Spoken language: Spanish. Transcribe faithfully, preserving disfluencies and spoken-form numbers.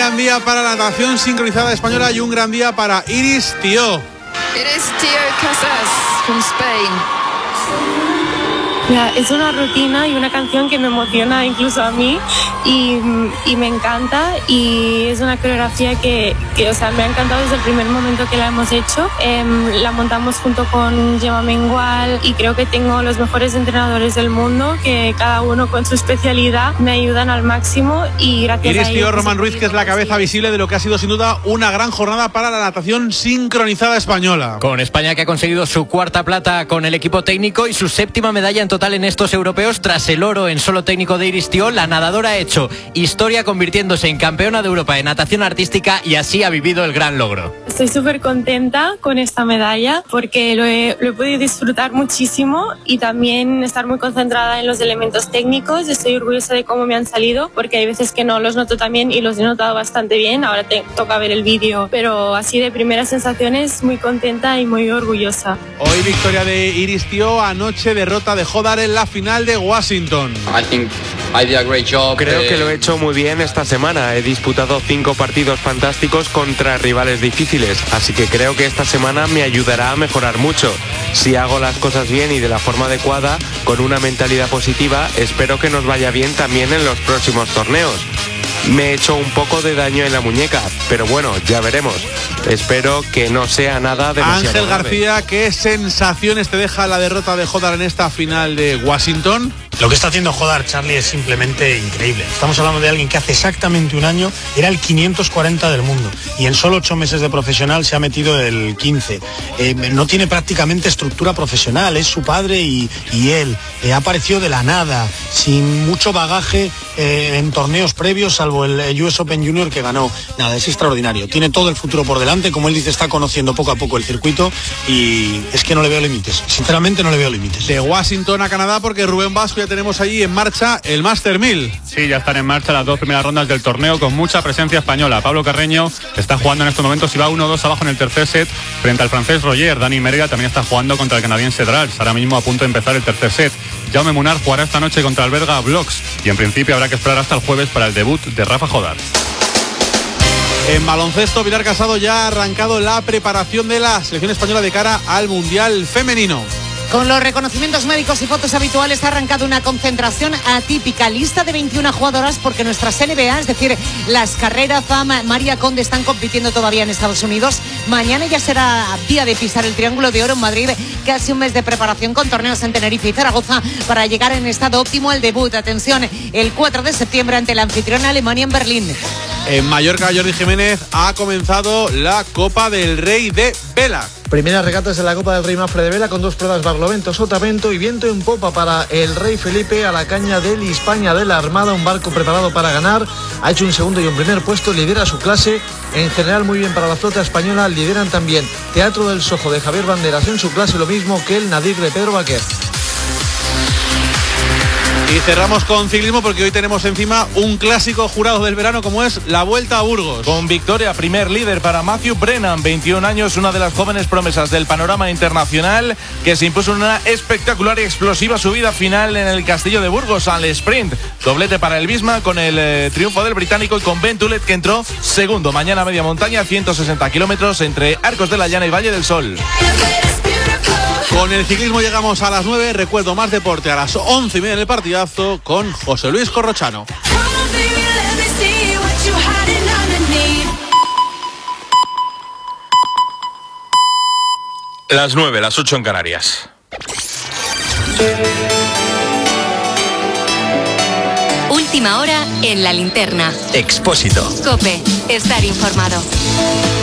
gran día para la natación sincronizada española y un gran día para Iris Tió. Iris Tió Casas, from Spain. Mira, es una rutina y una canción que me emociona incluso a mí y, y me encanta, y es una coreografía que, que o sea, me ha encantado desde el primer momento que la hemos hecho. Eh, la montamos junto con Gemma Mengual y creo que tengo los mejores entrenadores del mundo, que cada uno con su especialidad me ayudan al máximo, y gracias Iris a Tió, ellos... Román Ruiz, que es la cabeza visible de lo que ha sido sin duda una gran jornada para la natación sincronizada española. Con España, que ha conseguido su cuarta plata con el equipo técnico y su séptima medalla en total en estos europeos. Tras el oro en solo técnico de Iris Tió, la nadadora ha hecho historia convirtiéndose en campeona de Europa de natación artística, y así ha vivido el gran logro. Estoy súper contenta con esta medalla porque lo he, lo he podido disfrutar muchísimo y también estar muy concentrada en los elementos técnicos. Estoy orgullosa de cómo me han salido, porque hay veces que no los noto tan bien y los he notado bastante bien. Ahora te toca ver el vídeo, pero así de primeras sensaciones muy contenta y muy orgullosa. Hoy victoria de Iris Tió, anoche derrota de Hodar en la final de Washington. I think I did a great job. Creo que lo he hecho muy bien esta semana. He disputado cinco partidos fantásticos contra rivales difíciles, así que creo que esta semana me ayudará a mejorar mucho. Si hago las cosas bien y de la forma adecuada, con una mentalidad positiva, espero que nos vaya bien también en los próximos torneos. Me he hecho un poco de daño en la muñeca, pero bueno, ya veremos. Espero que no sea nada demasiado Ángel grave. García, ¿qué sensaciones te deja la derrota de Hodar en esta final de Washington? Lo que está haciendo Hodar, Charlie, es simplemente increíble. Estamos hablando de alguien que hace exactamente un año era el quinientos cuarenta del mundo y en solo ocho meses de profesional se ha metido el quince. Eh, no tiene prácticamente estructura profesional, es su padre y, y él. Eh, ha aparecido de la nada, sin mucho bagaje eh, en torneos previos, salvo el U S Open Junior que ganó. Nada, es extraordinario. Tiene todo el futuro por delante, como él dice, está conociendo poco a poco el circuito y es que no le veo límites. Sinceramente no le veo límites. De Washington a Canadá, porque Rubén Vasco, ya tenemos allí en marcha el Master mil. Sí, ya están en marcha las dos primeras rondas del torneo con mucha presencia española. Pablo Carreño está jugando en estos momentos y va uno dos abajo en el tercer set frente al francés Roger. Dani Merga también está jugando contra el canadiense Drals, ahora mismo a punto de empezar el tercer set. Jaume Munar jugará esta noche contra el belga Bloks y en principio habrá que esperar hasta el jueves para el debut de Rafa Hodar. En baloncesto, Pilar Casado ya ha arrancado la preparación de la selección española de cara al Mundial Femenino. Con los reconocimientos médicos y fotos habituales ha arrancado una concentración atípica, lista de veintiuna jugadoras, porque nuestras N B A, es decir, las Carrera, Fama, María Conde, están compitiendo todavía en Estados Unidos. Mañana ya será día de pisar el Triángulo de Oro en Madrid, casi un mes de preparación con torneos en Tenerife y Zaragoza para llegar en estado óptimo al debut. Atención, el cuatro de septiembre ante la anfitriona Alemania en Berlín. En Mallorca, Jordi Jiménez ha comenzado la Copa del Rey de Vela. Primeras regatas de la Copa del Rey Mafre de Vela con dos pruebas: barlovento, sotavento y viento en popa para el Rey Felipe a la caña del Hispania de la Armada, un barco preparado para ganar. Ha hecho un segundo y un primer puesto, lidera su clase. En general muy bien para la flota española, lideran también Teatro del Sojo de Javier Banderas en su clase, lo mismo que el Nadir de Pedro Baquer. Y cerramos con ciclismo, porque hoy tenemos encima un clásico jurado del verano como es la Vuelta a Burgos. Con victoria, primer líder para Matthew Brennan, veintiún años, una de las jóvenes promesas del panorama internacional, que se impuso en una espectacular y explosiva subida final en el Castillo de Burgos al sprint. Doblete para el Bisma con el eh, triunfo del británico y con Ben Tulet, que entró segundo. Mañana media montaña, ciento sesenta kilómetros entre Arcos de la Llana y Valle del Sol. Con el ciclismo llegamos a las nueve. Recuerdo más deporte a las once y media en el partidazo con José Luis Corrochano. Las nueve, las ocho en Canarias. Última hora en La Linterna. Expósito. COPE. Estar informado.